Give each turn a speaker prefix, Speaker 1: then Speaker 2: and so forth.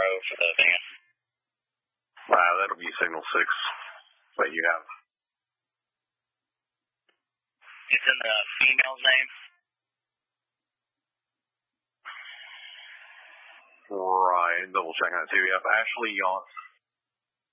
Speaker 1: for the van.
Speaker 2: Wow, that'll be signal 6 that you have.
Speaker 1: It's in the female's name.
Speaker 2: Right, double checking that too. Yep, Ashley Yachts.